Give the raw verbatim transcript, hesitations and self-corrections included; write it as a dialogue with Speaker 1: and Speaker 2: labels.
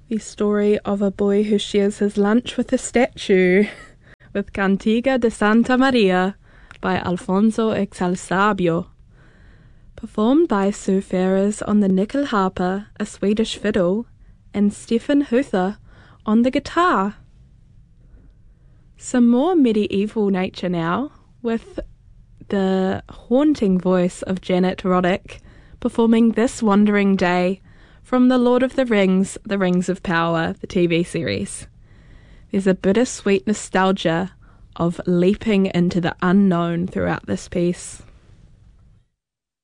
Speaker 1: the story of a boy who shares his lunch with a statue, with Cantiga de Santa Maria by Alfonso Exalsabio. Performed by Sue Ferrers on the nyckelharpa, a Swedish fiddle, and Stefan Huther on the guitar. Some more medieval nature now, with the haunting voice of Janet Roddick performing This Wandering Day from The Lord of the Rings, The Rings of Power, the T V series. There's a bittersweet nostalgia of leaping into the unknown throughout this piece.